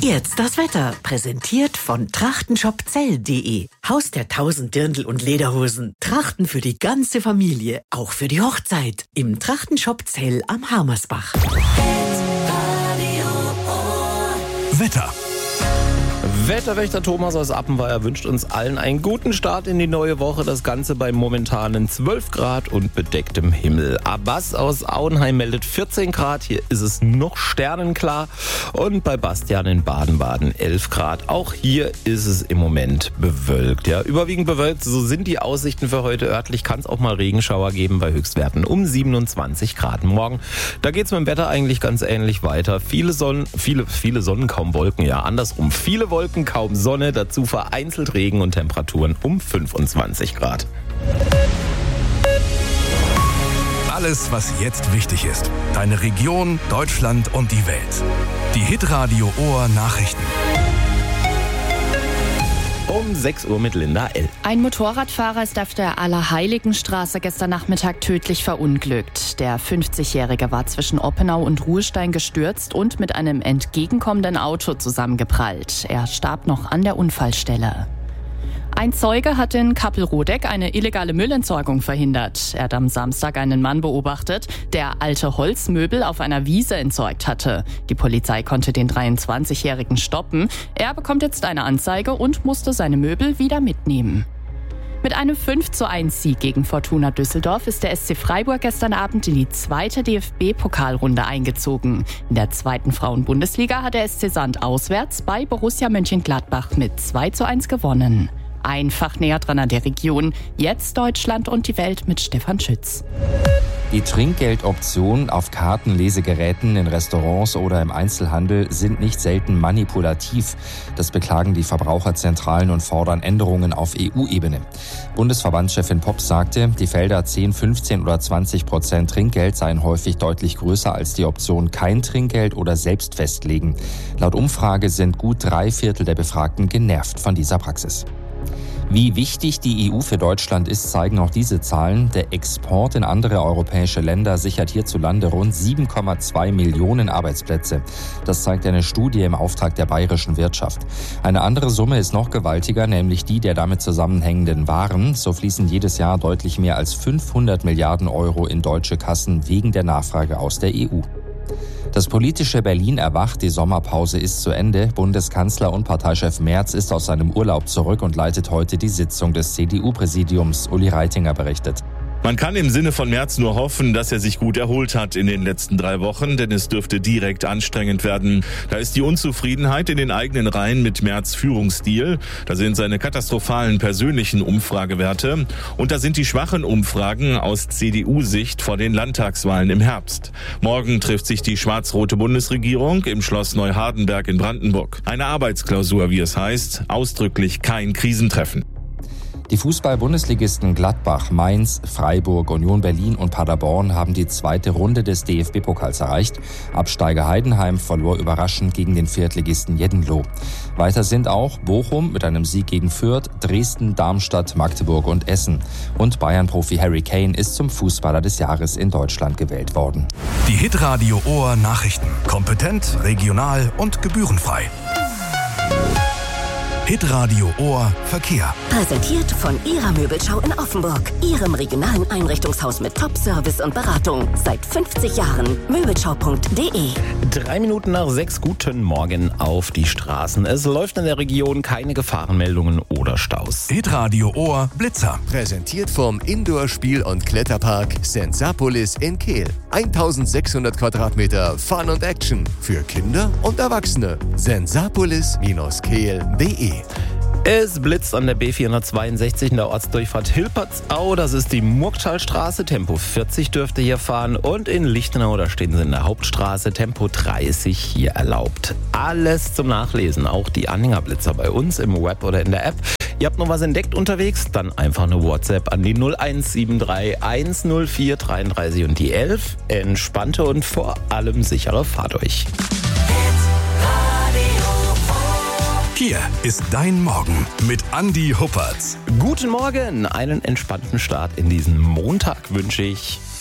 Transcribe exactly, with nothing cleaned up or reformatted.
Jetzt das Wetter, präsentiert von trachtenshopzell punkt de. Haus der tausend Dirndl und Lederhosen. Trachten für die ganze Familie, auch für die Hochzeit. Im Trachtenshop Zell am Harmersbach. Wetter. Wetterwächter Thomas aus Appenweier wünscht uns allen einen guten Start in die neue Woche. Das Ganze bei momentanen zwölf Grad und bedecktem Himmel. Abbas aus Auenheim meldet vierzehn Grad. Hier ist es noch sternenklar. Und bei Bastian in Baden-Baden elf Grad. Auch hier ist es im Moment bewölkt. Ja, überwiegend bewölkt. So sind die Aussichten für heute. Örtlich kann es auch mal Regenschauer geben bei Höchstwerten um siebenundzwanzig Grad. Morgen, da geht es mit dem Wetter eigentlich ganz ähnlich weiter. Viele Sonnen, viele, viele Sonnen, kaum Wolken. Ja, andersrum. Viele Wolken, kaum Sonne, dazu vereinzelt Regen und Temperaturen um fünfundzwanzig Grad. Alles, was jetzt wichtig ist. Deine Region, Deutschland und die Welt. Die Hitradio Ohr Nachrichten. Um sechs Uhr mit Linda L. Ein Motorradfahrer ist auf der Allerheiligenstraße gestern Nachmittag tödlich verunglückt. Der fünfzigjährige war zwischen Oppenau und Ruhestein gestürzt und mit einem entgegenkommenden Auto zusammengeprallt. Er starb noch an der Unfallstelle. Ein Zeuge hat in Kappelrodeck eine illegale Müllentsorgung verhindert. Er hat am Samstag einen Mann beobachtet, der alte Holzmöbel auf einer Wiese entsorgt hatte. Die Polizei konnte den dreiundzwanzigjährigen stoppen. Er bekommt jetzt eine Anzeige und musste seine Möbel wieder mitnehmen. Mit einem fünf zu eins Sieg gegen Fortuna Düsseldorf ist der S C Freiburg gestern Abend in die zweite D F B-Pokalrunde eingezogen. In der zweiten Frauen-Bundesliga hat der S C Sand auswärts bei Borussia Mönchengladbach mit zwei zu eins gewonnen. Einfach näher dran an der Region. Jetzt Deutschland und die Welt mit Stefan Schütz. Die Trinkgeldoptionen auf Karten, Lesegeräten, in Restaurants oder im Einzelhandel sind nicht selten manipulativ. Das beklagen die Verbraucherzentralen und fordern Änderungen auf E U-Ebene. Bundesverbandschefin Pops sagte, die Felder zehn, fünfzehn oder zwanzig Prozent Trinkgeld seien häufig deutlich größer als die Option kein Trinkgeld oder selbst festlegen. Laut Umfrage sind gut drei Viertel der Befragten genervt von dieser Praxis. Wie wichtig die E U für Deutschland ist, zeigen auch diese Zahlen. Der Export in andere europäische Länder sichert hierzulande rund sieben Komma zwei Millionen Arbeitsplätze. Das zeigt eine Studie im Auftrag der bayerischen Wirtschaft. Eine andere Summe ist noch gewaltiger, nämlich die der damit zusammenhängenden Waren. So fließen jedes Jahr deutlich mehr als fünfhundert Milliarden Euro in deutsche Kassen wegen der Nachfrage aus der E U. Das politische Berlin erwacht, die Sommerpause ist zu Ende. Bundeskanzler und Parteichef Merz ist aus seinem Urlaub zurück und leitet heute die Sitzung des C D U-Präsidiums. Uli Reitinger berichtet. Man kann im Sinne von Merz nur hoffen, dass er sich gut erholt hat in den letzten drei Wochen, denn es dürfte direkt anstrengend werden. Da ist die Unzufriedenheit in den eigenen Reihen mit Merz' Führungsstil, da sind seine katastrophalen persönlichen Umfragewerte und da sind die schwachen Umfragen aus C D U-Sicht vor den Landtagswahlen im Herbst. Morgen trifft sich die schwarz-rote Bundesregierung im Schloss Neuhardenberg in Brandenburg. Eine Arbeitsklausur, wie es heißt, ausdrücklich kein Krisentreffen. Die Fußball-Bundesligisten Gladbach, Mainz, Freiburg, Union Berlin und Paderborn haben die zweite Runde des D F B-Pokals erreicht. Absteiger Heidenheim verlor überraschend gegen den Viertligisten Jeddenloh. Weiter sind auch Bochum mit einem Sieg gegen Fürth, Dresden, Darmstadt, Magdeburg und Essen. Und Bayern-Profi Harry Kane ist zum Fußballer des Jahres in Deutschland gewählt worden. Die Hitradio Ohr Nachrichten. Kompetent, regional und gebührenfrei. Hitradio Ohr Verkehr. Präsentiert von Ihrer Möbelschau in Offenburg. Ihrem regionalen Einrichtungshaus mit Top-Service und Beratung. Seit fünfzig Jahren. Möbelschau punkt de. Drei Minuten nach sechs, guten Morgen auf die Straßen. Es läuft in der Region keine Gefahrenmeldungen oder Staus. Hitradio Ohr Blitzer. Präsentiert vom Indoor-Spiel- und Kletterpark Sensapolis in Kehl. eintausendsechshundert Quadratmeter Fun und Action für Kinder und Erwachsene. sensapolis Bindestrich kehl punkt de. Es blitzt an der B vierhundertzweiundsechzig in der Ortsdurchfahrt Hilpertsau. Das ist die Murgtalstraße. Tempo vierzig dürfte hier fahren. Und in Lichtenau, da stehen Sie in der Hauptstraße. Tempo dreißig hier erlaubt. Alles zum Nachlesen. Auch die Anhängerblitzer bei uns im Web oder in der App. Ihr habt noch was entdeckt unterwegs? Dann einfach eine WhatsApp an die null eins sieben drei eins null vier dreiunddreißig und die elf. Entspannte und vor allem sichere Fahrt euch. Hier ist dein Morgen mit Andi Huppertz. Guten Morgen, einen entspannten Start in diesen Montag wünsche ich.